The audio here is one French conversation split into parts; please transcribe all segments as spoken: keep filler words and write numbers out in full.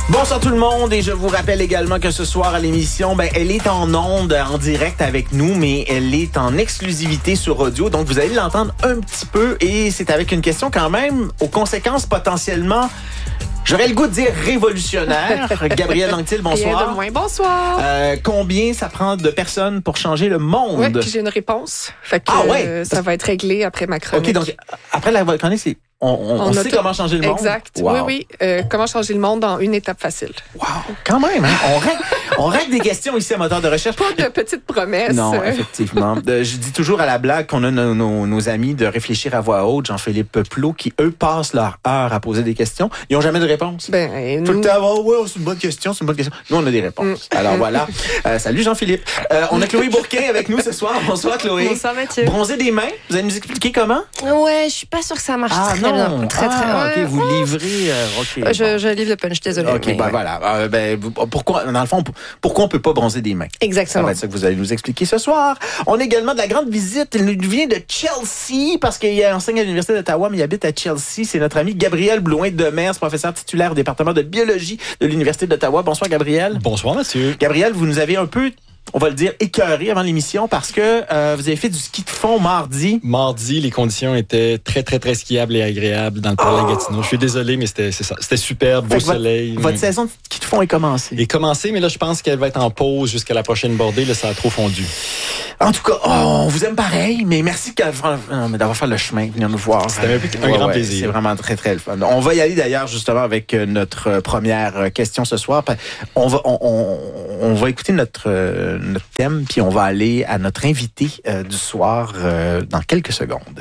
Bonsoir tout le monde et je vous rappelle également que ce soir à l'émission, ben, elle est en onde, en direct avec nous, mais elle est en exclusivité sur audio, donc vous allez l'entendre un petit peu et c'est avec une question quand même aux conséquences potentiellement, j'aurais le goût de dire révolutionnaire. Gabrielle Anctil, bonsoir. Rien de moins. Bonsoir. Euh, combien ça prend de personnes pour changer le monde? Oui, puis j'ai une réponse. Fait que ah, ouais. euh, ça va être réglé après ma chronique. OK, donc après la chronique, c'est on, on, on, on sait tout... comment changer le monde. Exact. Wow. Oui, oui. Euh, comment changer le monde en une étape facile. Wow, quand même. Hein? On règle, on règle des questions ici à Moteur de recherche. Pas de petites promesses. Non, effectivement. De, je dis toujours à la blague qu'on a nos, nos, nos amis de réfléchir à voix haute, Jean-Philippe Plot, qui, eux, passent leur heure à poser des questions. Ils n'ont jamais de réponse. Ben, Tout nous... le temps, oh, ouais, c'est une bonne question, c'est une bonne question. Nous, on a des réponses. Mm. Alors voilà. Euh, salut Jean-Philippe. Euh, on a Chloé Bourquin avec nous ce soir. Bonsoir Chloé. Bonsoir Mathieu. Bronzer des mains. Vous allez nous expliquer comment? Ouais, je suis pas sûre que ça marche ah, très non. bien. Très, ah, très OK, vous livrez... Euh, okay, euh, je, bon. je livre le punch, désolé. OK, ben ouais. voilà. Euh, ben, pourquoi, dans le fond, pourquoi on peut pas bronzer des mains? Exactement. Ça va être ça que vous allez nous expliquer ce soir. On a également de la grande visite. Il nous vient de Chelsea, parce qu'il enseigne à l'Université d'Ottawa, mais il habite à Chelsea. C'est notre ami Gabriel Blouin-Demers, professeur titulaire au département de biologie de l'Université d'Ottawa. Bonsoir, Gabriel. Bonsoir, monsieur. Gabriel, vous nous avez un peu... on va le dire, écœuré avant l'émission parce que euh, vous avez fait du ski de fond mardi. Mardi, les conditions étaient très, très, très skiables et agréables dans le port de la Gatineau. Je suis désolé, mais c'était, c'est ça. C'était super, beau soleil. Votre, votre saison de ski de fond est commencée. Est commencée, mais là, je pense qu'elle va être en pause jusqu'à la prochaine bordée. Là, ça a trop fondu. En tout cas, oh, on vous aime pareil, mais merci d'avoir fait le chemin, venir nous voir. C'était un, un ouais, grand ouais, plaisir. C'est vraiment très, très le fun. On va y aller d'ailleurs justement avec notre première question ce soir. On va, on, on, on va écouter notre, notre thème, puis on va aller à notre invité euh, du soir euh, dans quelques secondes.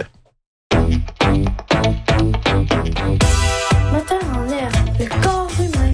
Moteur en air, le corps humain.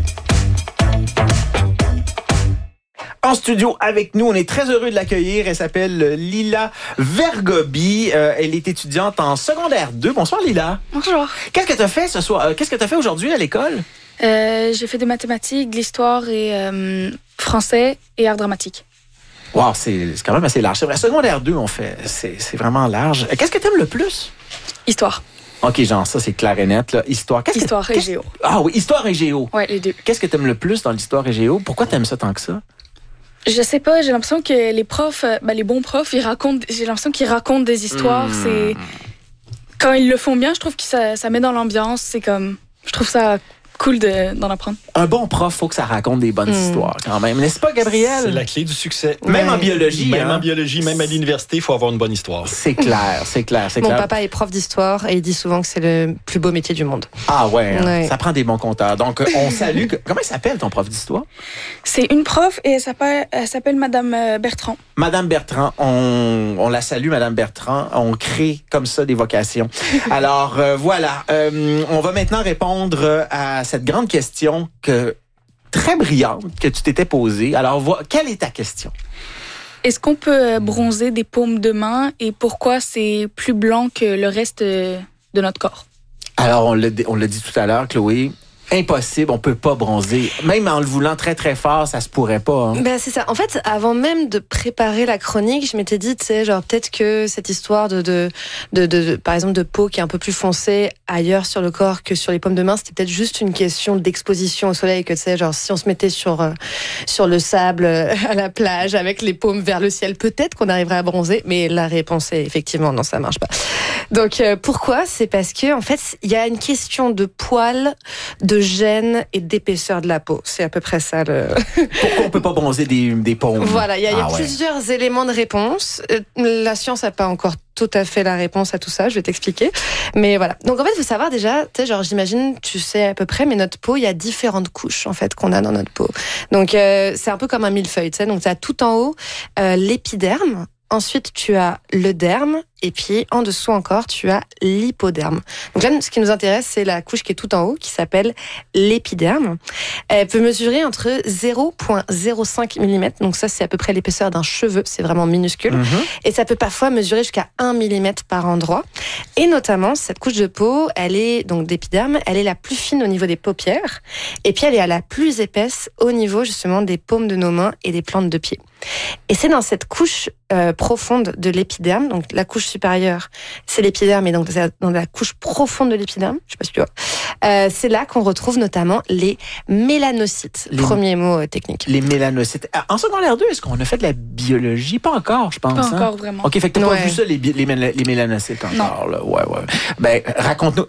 En studio avec nous, on est très heureux de l'accueillir. Elle s'appelle Lila Vergobi. Euh, elle est étudiante en secondaire deux. Bonsoir Lila. Bonjour. Qu'est-ce que tu as fait ce soir? Euh, qu'est-ce que tu as fait aujourd'hui à l'école? Euh, j'ai fait des mathématiques, de l'histoire et euh, français et art dramatique. Wow, c'est, c'est quand même assez large. C'est vrai, secondaire deux, on fait, c'est, c'est vraiment large. Qu'est-ce que tu aimes le plus? Histoire. OK, genre, ça, c'est clair et net, là. Histoire. Qu'est-ce histoire que, et géo. Ah oui, histoire et géo. Ouais, les deux. Qu'est-ce que tu aimes le plus dans l'histoire et géo? Pourquoi tu aimes ça tant que ça? Je sais pas, j'ai l'impression que les profs, ben, les bons profs, ils racontent, j'ai l'impression qu'ils racontent des histoires. Mmh. C'est, quand ils le font bien, je trouve que ça, ça met dans l'ambiance. C'est comme, je trouve ça cool de, d'en apprendre. Un bon prof, faut que ça raconte des bonnes mmh. histoires quand même. N'est-ce pas, Gabriel? C'est la clé du succès. Même ouais. en biologie. Même hein? en biologie, même à l'université, il faut avoir une bonne histoire. C'est clair, c'est clair, c'est Mon clair. Mon papa est prof d'histoire et il dit souvent que c'est le plus beau métier du monde. Ah ouais, hein? ouais. Ça prend des bons compteurs. Donc, on salue... Comment il s'appelle ton prof d'histoire? C'est une prof et elle s'appelle, elle s'appelle Madame Bertrand. Madame Bertrand, on, on la salue, Madame Bertrand. On crée comme ça des vocations. Alors, euh, voilà. Euh, on va maintenant répondre à cette grande question que très brillante que tu t'étais posée. Alors, vo- quelle est ta question? Est-ce qu'on peut bronzer des paumes de main et pourquoi c'est plus blanc que le reste de notre corps? Alors, on l'a, on l'a dit tout à l'heure, Chloé. Impossible, on peut pas bronzer. Même en le voulant très, très fort, ça se pourrait pas. Hein? Ben, c'est ça. En fait, avant même de préparer la chronique, je m'étais dit, tu sais, genre, peut-être que cette histoire de, de, de, de, de, par exemple, de peau qui est un peu plus foncée ailleurs sur le corps que sur les paumes de main, c'était peut-être juste une question d'exposition au soleil, que tu sais, genre, si on se mettait sur, euh, sur le sable euh, à la plage avec les paumes vers le ciel, peut-être qu'on arriverait à bronzer, mais la réponse est effectivement, non, ça marche pas. Donc, euh, pourquoi? C'est parce que, en fait, il y a une question de poils, de gêne et d'épaisseur de la peau. C'est à peu près ça le... Pourquoi on peut pas bronzer des, des paumes? Voilà, il y a, ah, y a ouais. plusieurs éléments de réponse. Euh, la science n'a pas encore tout à fait la réponse à tout ça, je vais t'expliquer. Mais voilà. Donc en fait, il faut savoir déjà, tu sais, genre j'imagine, tu sais à peu près, mais notre peau, il y a différentes couches en fait qu'on a dans notre peau. Donc euh, c'est un peu comme un millefeuille, tu sais. Donc tu as tout en haut euh, l'épiderme. Ensuite, tu as le derme. Et puis, en dessous encore, tu as l'hypoderme. Donc là, ce qui nous intéresse, c'est la couche qui est tout en haut, qui s'appelle l'épiderme. Elle peut mesurer entre zéro virgule zéro cinq millimètre. Donc ça, c'est à peu près l'épaisseur d'un cheveu. C'est vraiment minuscule. Mm-hmm. Et ça peut parfois mesurer jusqu'à un millimètre par endroit. Et notamment, cette couche de peau, elle est, donc d'épiderme, elle est la plus fine au niveau des paupières. Et puis, elle est à la plus épaisse au niveau, justement, des paumes de nos mains et des plantes de pied. Et c'est dans cette couche euh, profonde de l'épiderme, donc la couche supérieure, c'est l'épiderme, et donc dans la couche profonde de l'épiderme, je sais pas si tu vois, euh, c'est là qu'on retrouve notamment les mélanocytes. Les... Premier mot euh, technique. Les mélanocytes. En secondaire deux, est-ce qu'on a fait de la biologie? Pas encore, je pense. Pas hein? encore, vraiment. OK, fait que t'as Ouais. pas vu ça, les, les, les mélanocytes encore, là. Ouais, ouais. Ben, raconte-nous.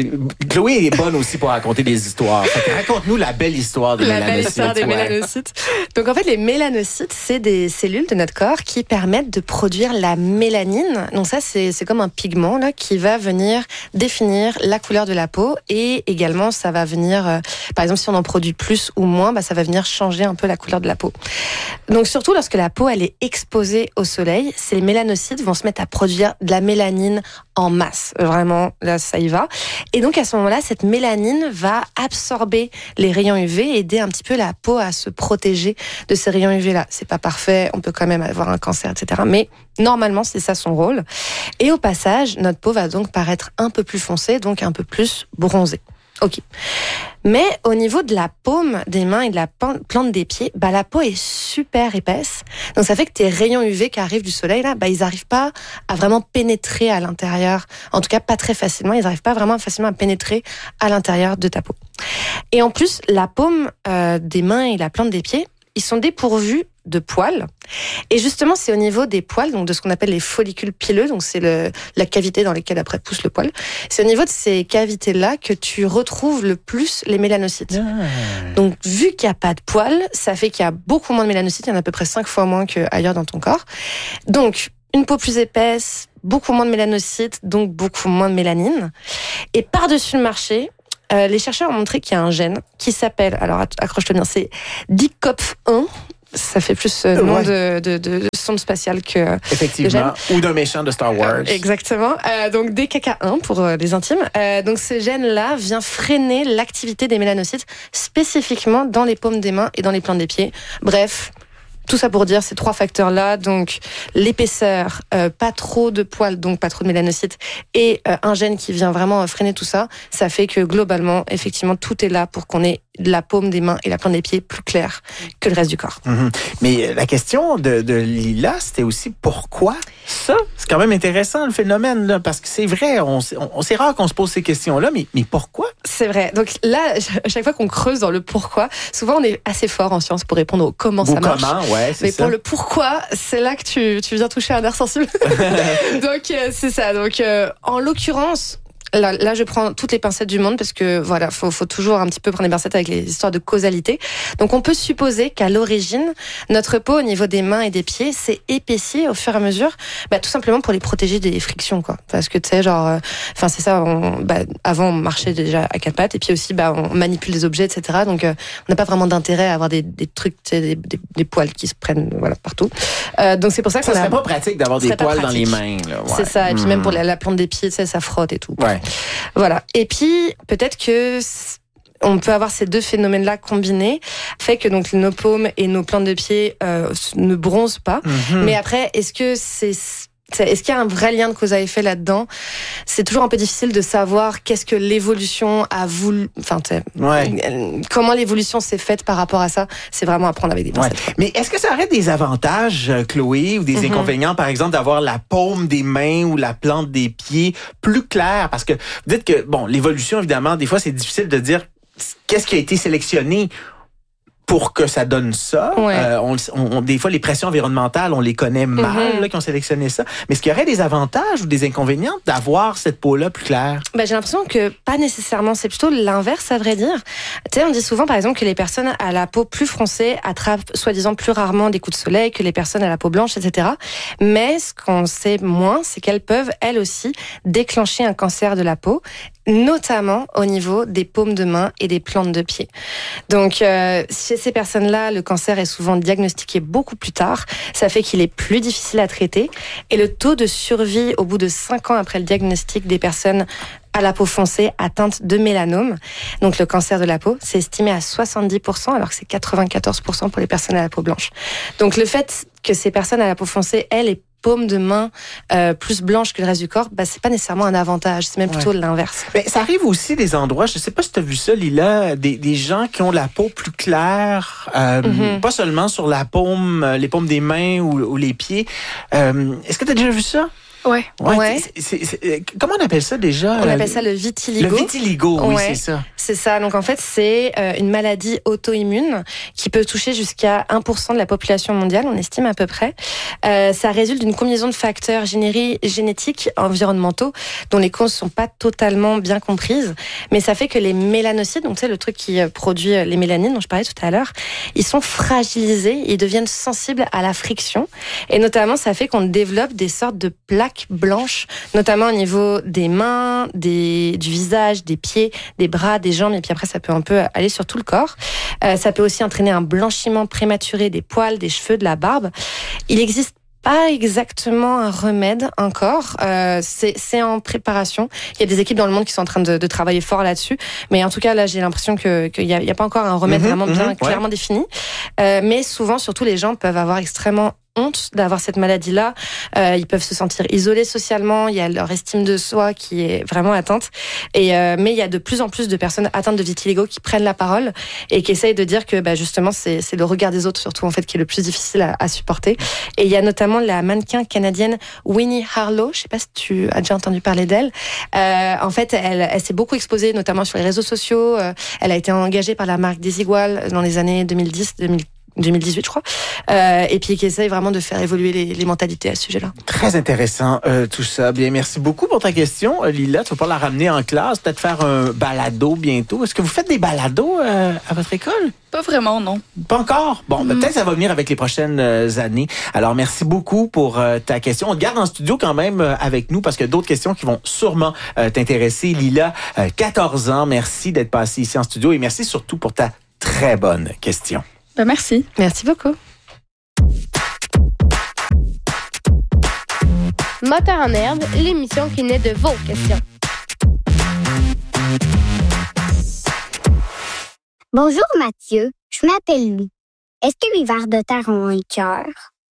Chloé est bonne aussi pour raconter des histoires. Fait que raconte-nous la belle histoire des La mélanocytes. belle histoire des ouais. mélanocytes. Donc en fait, les mélanocytes, c'est des cellules de notre corps qui permettent de produire la mélanine. Donc ça, c'est, c'est comme un pigment là, qui va venir définir la couleur de la peau, et également, ça va venir, euh, par exemple, si on en produit plus ou moins, bah, ça va venir changer un peu la couleur de la peau. Donc surtout lorsque la peau elle est exposée au soleil, ces mélanocytes vont se mettre à produire de la mélanine en masse. Vraiment, là, ça y va. Et donc à ce moment-là, cette mélanine va absorber les rayons U V et aider un petit peu la peau à se protéger de ces rayons U V-là. C'est pas parfait, on peut quand même avoir un cancer, et cetera. Mais normalement, c'est ça son rôle. Et au passage, notre peau va donc paraître un peu plus foncée, donc un peu plus bronzée. Ok. Mais au niveau de la paume des mains et de la plante des pieds, bah la peau est super épaisse. Donc ça fait que tes rayons U V qui arrivent du soleil là, bah ils n'arrivent pas à vraiment pénétrer à l'intérieur. En tout cas, pas très facilement. Ils n'arrivent pas vraiment facilement à pénétrer à l'intérieur de ta peau. Et en plus, la paume euh, des mains et la plante des pieds, ils sont dépourvus de poils. Et justement, c'est au niveau des poils, donc de ce qu'on appelle les follicules pileux, donc c'est le, la cavité dans laquelle après pousse le poil. C'est au niveau de ces cavités-là que tu retrouves le plus les mélanocytes. Ah. Donc, vu qu'il n'y a pas de poils, ça fait qu'il y a beaucoup moins de mélanocytes, il y en a à peu près cinq fois moins qu'ailleurs dans ton corps. Donc, une peau plus épaisse, beaucoup moins de mélanocytes, donc beaucoup moins de mélanine. Et par-dessus le marché, euh, les chercheurs ont montré qu'il y a un gène qui s'appelle, alors accroche-toi bien, c'est D C O P F un. Ça fait plus euh, nom ouais. de, de, de, de sonde spatiale que effectivement, ou d'un méchant de Star Wars. Euh, exactement. Euh, donc D K K un pour euh, les intimes. Euh, donc ce gène-là vient freiner l'activité des mélanocytes spécifiquement dans les paumes des mains et dans les plantes des pieds. Bref. Tout ça pour dire ces trois facteurs-là, donc l'épaisseur, euh, pas trop de poils, donc pas trop de mélanocytes, et euh, un gène qui vient vraiment freiner tout ça, ça fait que globalement, effectivement, tout est là pour qu'on ait la paume des mains et la plante des pieds plus claire que le reste du corps. Mm-hmm. Mais la question de, de Lila, c'était aussi pourquoi ça? C'est quand même intéressant le phénomène, là, parce que c'est vrai, on, on, c'est rare qu'on se pose ces questions-là, mais, mais pourquoi? C'est vrai. Donc là, à chaque fois qu'on creuse dans le pourquoi, souvent on est assez fort en sciences pour répondre au comment Ou ça marche. Comment, ouais, c'est mais ça. pour le pourquoi, c'est là que tu, tu viens toucher un nerf sensible. Donc euh, c'est ça. Donc euh, en l'occurrence, Là, là, je prends toutes les pincettes du monde parce que voilà, faut, faut toujours un petit peu prendre des pincettes avec les histoires de causalité. Donc, on peut supposer qu'à l'origine, notre peau au niveau des mains et des pieds s'est épaissie au fur et à mesure, bah, tout simplement pour les protéger des frictions, quoi. Parce que tu sais, genre, enfin, euh, c'est ça. On, bah, avant, on marchait déjà à quatre pattes et puis aussi, bah, on manipule des objets, et cetera. Donc, euh, on n'a pas vraiment d'intérêt à avoir des, des trucs, tu sais, des, des, des poils qui se prennent, voilà, partout. Euh, donc, c'est pour ça que ça qu'on serait a... pas pratique d'avoir des poils dans les mains. Là. Ouais. C'est ça. Et puis mmh. même pour la, la plante des pieds, tu sais, ça frotte et tout. Ouais. Voilà. Et puis, peut-être que on peut avoir ces deux phénomènes-là combinés, fait que donc nos paumes et nos plantes de pied euh, ne bronzent pas. Mm-hmm. Mais après, est-ce que c'est Est-ce qu'il y a un vrai lien de cause à effet là-dedans? C'est toujours un peu difficile de savoir qu'est-ce que l'évolution a voulu, enfin, ouais. comment l'évolution s'est faite par rapport à ça. C'est vraiment à prendre avec des pincettes. Ouais. Mais est-ce que ça aurait des avantages, Chloé, ou des mm-hmm. inconvénients, par exemple, d'avoir la paume des mains ou la plante des pieds plus claire? Parce que vous dites que, bon, l'évolution, évidemment, des fois, c'est difficile de dire qu'est-ce qui a été sélectionné pour que ça donne ça. Ouais. Euh, on, on, des fois, les pressions environnementales, on les connaît mal, mm-hmm. là, qui ont sélectionné ça. Mais est-ce qu'il y aurait des avantages ou des inconvénients d'avoir cette peau-là plus claire? Ben, j'ai l'impression que pas nécessairement. C'est plutôt l'inverse, à vrai dire. Tu sais, on dit souvent, par exemple, que les personnes à la peau plus foncée attrapent, soi-disant, plus rarement des coups de soleil que les personnes à la peau blanche, et cetera. Mais ce qu'on sait moins, c'est qu'elles peuvent, elles aussi, déclencher un cancer de la peau, notamment au niveau des paumes de main et des plantes de pied. Donc, euh, chez ces personnes-là, le cancer est souvent diagnostiqué beaucoup plus tard. Ça fait qu'il est plus difficile à traiter. Et le taux de survie au bout de cinq ans après le diagnostic des personnes à la peau foncée atteintes de mélanome, donc le cancer de la peau, c'est estimé à soixante-dix pour cent alors que c'est quatre-vingt-quatorze pour cent pour les personnes à la peau blanche. Donc le fait que ces personnes à la peau foncée, elles, aient paume de main euh, plus blanche que le reste du corps, bah, c'est pas nécessairement un avantage, c'est même plutôt ouais. l'inverse. Mais ça arrive aussi des endroits, je sais pas si tu as vu ça, Lila, des, des gens qui ont la peau plus claire, euh, mm-hmm. pas seulement sur la paume, les paumes des mains ou, ou les pieds. Euh, est-ce que tu as déjà vu ça? Ouais. Ouais, Ouais. c'est- c'est- c'est- comment on appelle ça déjà? On euh, appelle ça le vitiligo. Le vitiligo, oui, Ouais. c'est ça. C'est ça. Donc en fait, c'est euh, une maladie auto-immune qui peut toucher jusqu'à un pour cent de la population mondiale, on estime à peu près. Euh, ça résulte d'une combinaison de facteurs généri- génétiques, environnementaux, dont les causes sont pas totalement bien comprises. Mais ça fait que les mélanocytes, donc tu sais, le truc qui euh, produit euh, les mélanines dont je parlais tout à l'heure, ils sont fragilisés, ils deviennent sensibles à la friction. Et notamment, ça fait qu'on développe des sortes de plaques blanches, notamment au niveau des mains, des, du visage, des pieds, des bras, des jambes, et puis après, ça peut un peu aller sur tout le corps. Euh, ça peut aussi entraîner un blanchiment prématuré des poils, des cheveux, de la barbe. Il existe pas exactement un remède encore. Euh, c'est, c'est en préparation. Il y a des équipes dans le monde qui sont en train de, de travailler fort là-dessus. Mais en tout cas, là, j'ai l'impression que qu'il y a, il y a pas encore un remède Mhm, vraiment bien mhm, clairement ouais. défini. Euh, mais souvent, surtout, les gens peuvent avoir extrêmement honte d'avoir cette maladie-là. Euh, ils peuvent se sentir isolés socialement. Il y a leur estime de soi qui est vraiment atteinte. Et euh, mais il y a de plus en plus de personnes atteintes de vitiligo qui prennent la parole et qui essayent de dire que bah, justement c'est, c'est le regard des autres surtout en fait qui est le plus difficile à, à supporter. Et il y a notamment la mannequin canadienne Winnie Harlow. Je sais pas si tu as déjà entendu parler d'elle. Euh, en fait, elle, elle s'est beaucoup exposée notamment sur les réseaux sociaux. Euh, elle a été engagée par la marque Desigual dans les années deux mille dix, deux mille deux mille dix-huit, je crois, euh, et puis qui essaye vraiment de faire évoluer les, les mentalités à ce sujet-là. Très intéressant, euh, tout ça. Bien, merci beaucoup pour ta question, euh, Lila. Tu vas pas la ramener en classe, peut-être faire un balado bientôt. Est-ce que vous faites des balados euh, à votre école? Pas vraiment, non. Pas encore? Bon, ben, Mm. peut-être ça va venir avec les prochaines euh, années. Alors, merci beaucoup pour euh, ta question. On te garde en studio quand même euh, avec nous parce qu'il y a d'autres questions qui vont sûrement euh, t'intéresser. Lila, euh, quatorze ans, merci d'être passée ici en studio et merci surtout pour ta très bonne question. Ben, merci. Merci beaucoup. Moteur en herbe, l'émission qui naît de vos questions. Bonjour Mathieu, je m'appelle Lou. Est-ce que les vers de terre ont un cœur?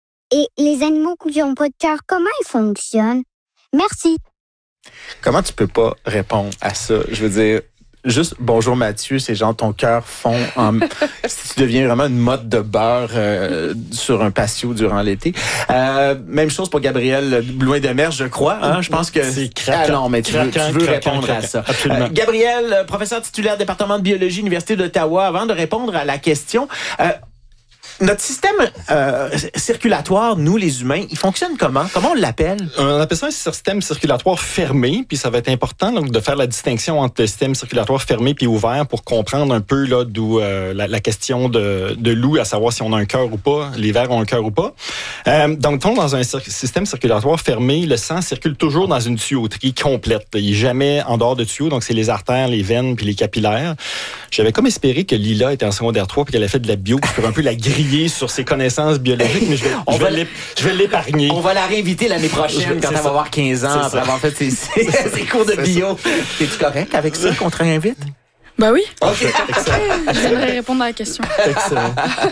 Et les animaux qui n'ont pas de cœur, comment ils fonctionnent? Merci. Comment tu peux pas répondre à ça? Je veux dire, juste bonjour Mathieu, c'est genre ton cœur fond en... si tu deviens vraiment une motte de beurre euh, sur un patio durant l'été. Euh, même chose pour Gabriel Blouin-Demers, je crois. Hein? Je pense que... C'est craquant. Ah non, mais tu veux, Craquant, tu veux craquant, répondre à craquant. ça. Absolument. Euh, Gabriel, euh, professeur titulaire département de biologie, Université d'Ottawa, avant de répondre à la question... Euh, Notre système euh, circulatoire, nous les humains, il fonctionne comment? Comment on l'appelle? On appelle ça un système circulatoire fermé, puis ça va être important donc, de faire la distinction entre le système circulatoire fermé puis ouvert pour comprendre un peu là d'où euh, la, la question de, de Lou, à savoir si on a un cœur ou pas, les vers ont un cœur ou pas. Euh, donc, dans un cir- système circulatoire fermé, le sang circule toujours dans une tuyauterie complète. Il n'est jamais en dehors de tuyau, donc c'est les artères, les veines puis les capillaires. J'avais comme espéré que Lila était en secondaire trois puis qu'elle a fait de la bio pour un peu la griller sur ses connaissances biologiques, mais je vais, On je va vais, l'ép- je vais l'épargner. On va la réinviter l'année prochaine C'est quand elle ça. va avoir quinze ans C'est après ça. avoir fait ses, ses, ses cours de C'est bio. Es-tu correct avec ça qu'on te réinvite? Ben oui, OK. j'aimerais répondre à la question. Excellent.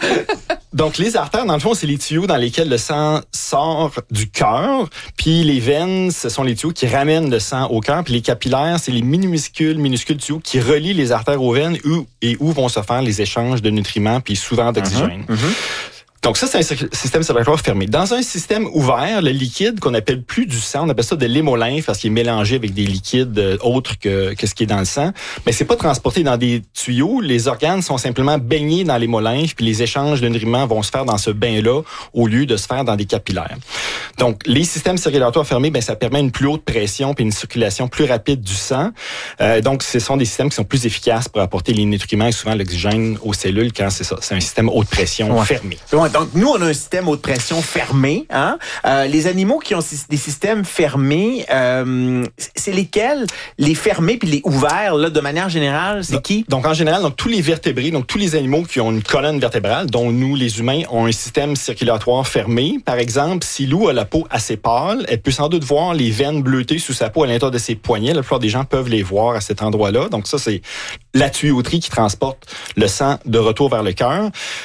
Donc, les artères, dans le fond, c'est les tuyaux dans lesquels le sang sort du cœur. Puis les veines, ce sont les tuyaux qui ramènent le sang au cœur. Puis les capillaires, c'est les minuscules, minuscules tuyaux qui relient les artères aux veines où, et où vont se faire les échanges de nutriments puis souvent d'oxygène. Mhm, mhm. Donc ça, c'est un cir- système circulatoire fermé. Dans un système ouvert, le liquide qu'on appelle plus du sang, on appelle ça de l'hémolymphe parce qu'il est mélangé avec des liquides euh, autres que, que ce qui est dans le sang, mais c'est pas transporté dans des tuyaux. Les organes sont simplement baignés dans l'hémolymphe, puis les échanges de nutriments vont se faire dans ce bain-là au lieu de se faire dans des capillaires. Donc, les systèmes circulatoires fermés, ben ça permet une plus haute pression puis une circulation plus rapide du sang. Euh, donc, ce sont des systèmes qui sont plus efficaces pour apporter les nutriments et souvent l'oxygène aux cellules quand c'est ça. C'est un système haute pression Ouais. fermé. Ouais, donc, nous, on a un système haute pression fermé. Hein? Euh, les animaux qui ont sy- des systèmes fermés, euh, c'est lesquels? Les fermés puis les ouverts, là, de manière générale, c'est qui? Donc, en général, donc, tous les vertébrés, donc tous les animaux qui ont une colonne vertébrale, dont nous, les humains, ont un système circulatoire fermé. Par exemple, si Lou a la peau assez pâle, elle peut sans doute voir les veines bleutées sous sa peau à l'intérieur de ses poignets. La plupart des gens peuvent les voir à cet endroit-là. Donc, ça, c'est la tuyauterie qui transporte le sang de retour vers le cœur.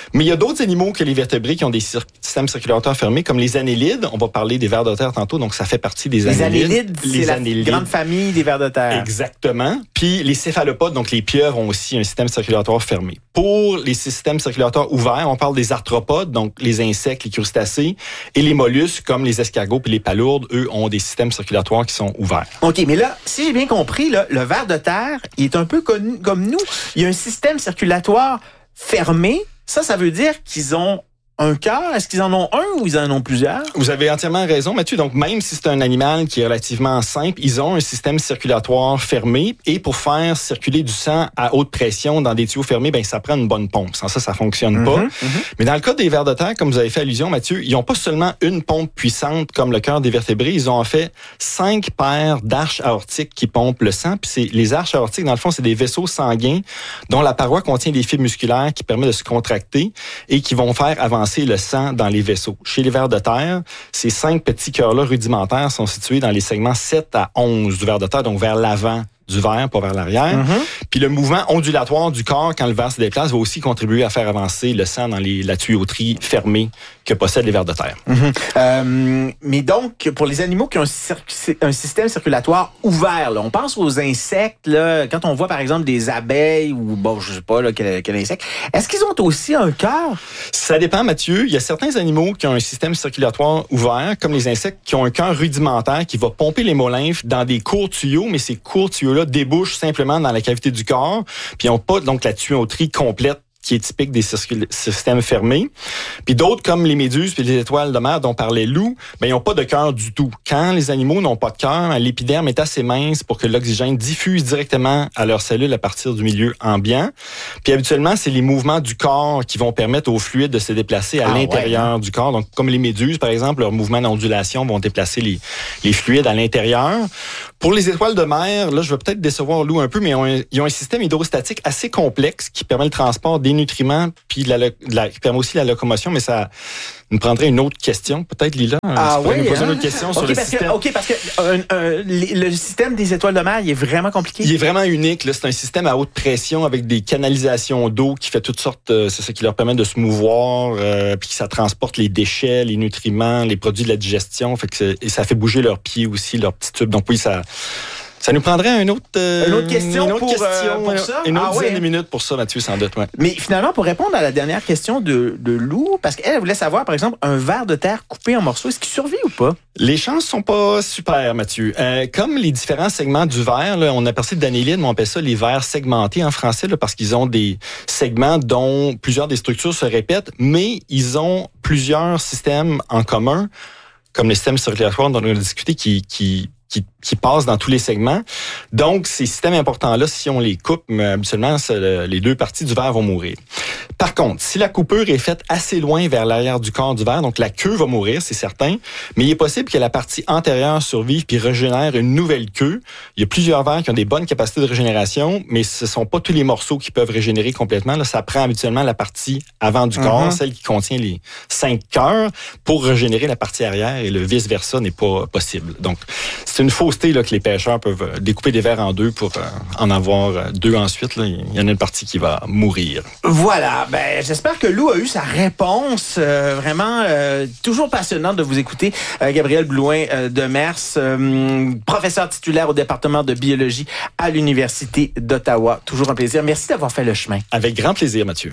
Mais il y a d'autres animaux que les vertébrés qui ont des cir- systèmes circulateurs fermés, comme les annélides. On va parler des vers de terre tantôt, donc ça fait partie des les annélides. annélides, c'est la annélides. grande famille des vers de terre. Exactement. Puis les céphalopodes, donc les pieuvres, ont aussi un système circulatoire fermé. Pour les systèmes circulatoires ouverts, on parle des arthropodes, donc les insectes, les crustacés, et les mollusques, comme les escargots et les palourdes, eux, ont des systèmes circulatoires qui sont ouverts. OK, mais là, si j'ai bien compris, là, le ver de terre, il est un peu connu, comme nous. Il y a un système circulatoire fermé. Ça, ça veut dire qu'ils ont un cœur. Est-ce qu'ils en ont un ou ils en ont plusieurs? Vous avez entièrement raison, Mathieu. Donc, même si c'est un animal qui est relativement simple, ils ont un système circulatoire fermé. Et pour faire circuler du sang à haute pression dans des tuyaux fermés, ben ça prend une bonne pompe. Sans ça, ça fonctionne pas. Mm-hmm, mm-hmm. Mais dans le cas des vers de terre, comme vous avez fait allusion, Mathieu, ils n'ont pas seulement une pompe puissante comme le cœur des vertébrés. Ils ont en fait cinq paires d'arches aortiques qui pompent le sang. Puis c'est, les arches aortiques, dans le fond, c'est des vaisseaux sanguins dont la paroi contient des fibres musculaires qui permettent de se contracter et qui vont faire avancer le sang dans les vaisseaux. Chez les vers de terre, ces cinq petits cœurs-là rudimentaires sont situés dans les segments sept à onze du ver de terre, donc vers l'avant du ver, pas vers l'arrière. Mm-hmm. Puis le mouvement ondulatoire du corps, quand le ver se déplace, va aussi contribuer à faire avancer le sang dans les, la tuyauterie fermée que possèdent les vers de terre. Mm-hmm. Euh, mais donc, pour les animaux qui ont un, cir- un système circulatoire ouvert, là, on pense aux insectes, là, quand on voit par exemple des abeilles ou, bon, je sais pas là, quel, quel insecte, est-ce qu'ils ont aussi un cœur? Ça dépend, Mathieu. Il y a certains animaux qui ont un système circulatoire ouvert, comme les insectes, qui ont un cœur rudimentaire qui va pomper l'hémolymphe dans des courts tuyaux, mais ces courts tuyaux-là débouchent simplement dans la cavité du corps, puis ils n'ont pas donc la tuyauterie complète qui est typique des circul- systèmes fermés. Puis d'autres, comme les méduses puis les étoiles de mer dont parlait Lou, ben ils n'ont pas de cœur du tout. Quand les animaux n'ont pas de cœur, l'épiderme est assez mince pour que l'oxygène diffuse directement à leurs cellules à partir du milieu ambiant. Puis habituellement, c'est les mouvements du corps qui vont permettre aux fluides de se déplacer à ah, l'intérieur ouais. du corps. Donc, comme les méduses, par exemple, leurs mouvements d'ondulation vont déplacer les, les fluides à l'intérieur. Pour les étoiles de mer, là, je vais peut-être décevoir Lou un peu, mais ils ont un, ils ont un système hydrostatique assez complexe qui permet le transport des nutriments, puis la, la, qui permet aussi la locomotion, mais ça me prendrait une autre question, peut-être, Lila. Ah oui, me poser hein? une autre question sur okay, le parce système. Que, OK, parce que euh, euh, le système des étoiles de mer, il est vraiment compliqué. Il est vraiment unique. Là. C'est un système à haute pression avec des canalisations d'eau qui fait toutes sortes, euh, c'est ça qui leur permet de se mouvoir, euh, puis ça transporte les déchets, les nutriments, les produits de la digestion, fait que et ça fait bouger leurs pieds aussi, leurs petits tubes. Donc oui, ça... Ça nous prendrait une autre, euh, une autre question, une autre pour, question, euh, pour ça? Une autre ah, dizaine ouais. de minutes pour ça, Mathieu, sans doute. Ouais. Mais finalement, pour répondre à la dernière question de, de Lou, parce qu'elle voulait savoir, par exemple, un ver de terre coupé en morceaux, est-ce qu'il survit ou pas? Les chances sont pas super, Mathieu. Euh, comme les différents segments du ver, là, on a parlé d'annélides, mais on appelle ça les vers segmentés en français, là, parce qu'ils ont des segments dont plusieurs des structures se répètent, mais ils ont plusieurs systèmes en commun, comme le système circulatoire dont on a discuté, qui... qui Qui, qui passent dans tous les segments. Donc, ces systèmes importants-là, si on les coupe, habituellement, les deux parties du ver vont mourir. Par contre, si la coupure est faite assez loin vers l'arrière du corps du ver, donc la queue va mourir, c'est certain, mais il est possible que la partie antérieure survive puis régénère une nouvelle queue. Il y a plusieurs vers qui ont des bonnes capacités de régénération, mais ce sont pas tous les morceaux qui peuvent régénérer complètement. Là, ça prend habituellement la partie avant du corps, mm-hmm. celle qui contient les cinq cœurs, pour régénérer la partie arrière, et le vice-versa n'est pas possible. Donc, c'est une fausseté là, que les pêcheurs peuvent découper des vers en deux pour euh, en avoir deux ensuite. Là. Il y en a une partie qui va mourir. Voilà. Ben, j'espère que Lou a eu sa réponse. Euh, vraiment, euh, toujours passionnant de vous écouter. Euh, Gabriel Blouin euh, de Mers, euh, professeur titulaire au département de biologie à l'Université d'Ottawa. Toujours un plaisir. Merci d'avoir fait le chemin. Avec grand plaisir, Mathieu.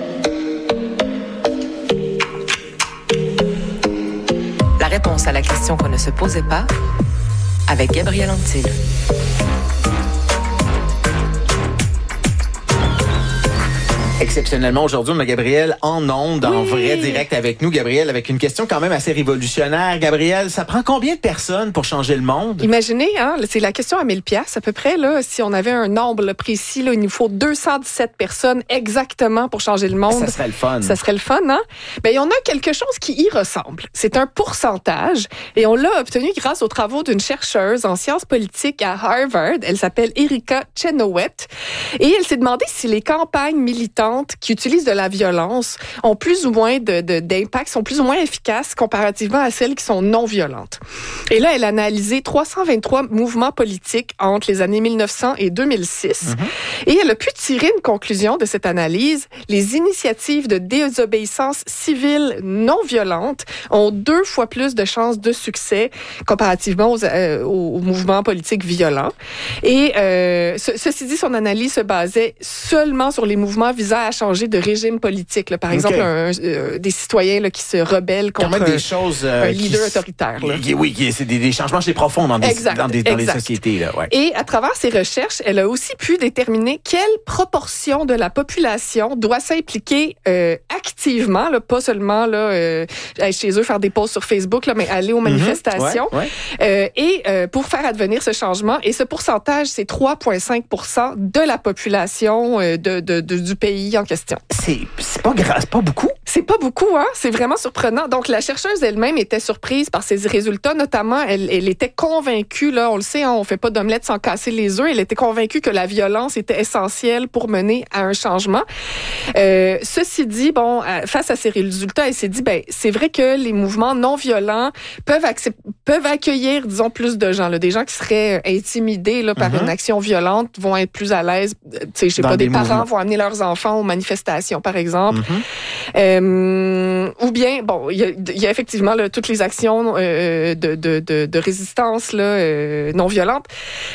La réponse à la question qu'on ne se posait pas, avec Gabriel Antil. Exceptionnellement, aujourd'hui, on a Gabriel en ondes, oui. en vrai direct avec nous. Gabriel, avec une question quand même assez révolutionnaire. Gabriel, ça prend combien de personnes pour changer le monde? Imaginez, hein, c'est la question à mille piastres à peu près. Là, si on avait un nombre là, précis, là, il nous faut deux cent dix-sept personnes exactement pour changer le monde. Ça serait le fun. Ça serait le fun, hein? Ben, on a quelque chose qui y ressemble. C'est un pourcentage et on l'a obtenu grâce aux travaux d'une chercheuse en sciences politiques à Harvard. Elle s'appelle Erika Chenoweth et elle s'est demandé si les campagnes militantes violentes, qui utilisent de la violence, ont plus ou moins de, de, d'impact, sont plus ou moins efficaces comparativement à celles qui sont non violentes. Et là, elle a analysé trois cent vingt-trois mouvements politiques entre les années mille neuf cents et deux mille six. Mm-hmm. Et elle a pu tirer une conclusion de cette analyse. Les initiatives de désobéissance civile non violente ont deux fois plus de chances de succès comparativement aux, euh, aux, aux mouvements politiques violents. Et euh, ce, ceci dit, son analyse se basait seulement sur les mouvements visant à changer de régime politique. Là. Par exemple, okay. un, euh, des citoyens là, qui se rebellent contre des choses, euh, un leader qui, autoritaire. Là. Oui, c'est des, des changements chez profonds dans, des, exact, dans, des, dans les sociétés. Là, ouais. Et à travers ses recherches, elle a aussi pu déterminer quelle proportion de la population doit s'impliquer euh, activement, là, pas seulement là, euh, aller chez eux faire des posts sur Facebook, là, mais aller aux manifestations. Mm-hmm, ouais, ouais. Euh, et euh, pour faire advenir ce changement. Et ce pourcentage, c'est trois virgule cinq pour cent de la population euh, de, de, de, du pays en question. C'est, c'est pas grave, c'est pas beaucoup. C'est pas beaucoup, hein? C'est vraiment surprenant. Donc, la chercheuse elle-même était surprise par ces résultats. Notamment, elle, elle était convaincue, là, on le sait, hein, on fait pas d'omelette sans casser les œufs. Elle était convaincue que la violence était essentielle pour mener à un changement. Euh, ceci dit, bon, face à ces résultats, elle s'est dit, ben, c'est vrai que les mouvements non violents peuvent, accep- peuvent accueillir, disons, plus de gens, là, des gens qui seraient intimidés là, par mm-hmm. une action violente vont être plus à l'aise. Tu sais, je sais pas, des, des parents vont amener leurs enfants aux manifestations, par exemple. Mm-hmm. Euh, ou bien, bon, il y a, y a effectivement là, toutes les actions euh, de, de, de, de résistance là, euh, non violente.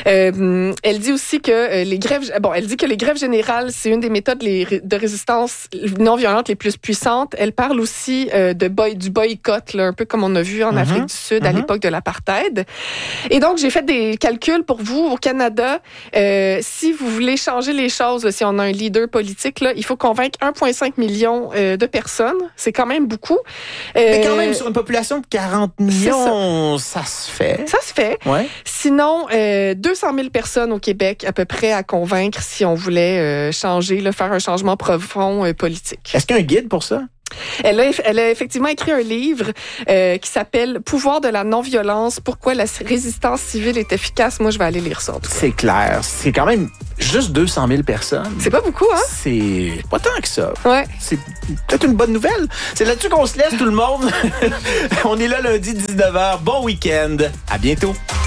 Euh, elle dit aussi que euh, les grèves, bon, elle dit que les grèves générales, c'est une des méthodes les, de résistance non violente les plus puissantes. Elle parle aussi euh, de boy, du boycott, là, un peu comme on a vu en mm-hmm. Afrique du Sud mm-hmm. à l'époque de l'apartheid. Et donc, j'ai fait des calculs pour vous au Canada. Euh, si vous voulez changer les choses, là, si on a un leader politique, là, il faut convaincre un virgule cinq million euh, de personnes. C'est quand même beaucoup. Euh, Mais quand même, sur une population de quarante millions, ça. ça se fait. Ça se fait. Ouais. Sinon, euh, deux cent mille personnes au Québec à peu près à convaincre si on voulait euh, changer, là, faire un changement profond euh, politique. Est-ce qu'il y a un guide pour ça? Elle a, elle a effectivement écrit un livre euh, qui s'appelle « Pouvoir de la non-violence. Pourquoi la résistance civile est efficace ». Moi, je vais aller lire ça. En tout cas. C'est clair. C'est quand même juste deux cent mille personnes. C'est pas beaucoup, hein? C'est pas tant que ça. Ouais. C'est peut-être une bonne nouvelle. C'est là-dessus qu'on se laisse, tout le monde. On est là lundi dix-neuf heures. Bon week-end. À bientôt.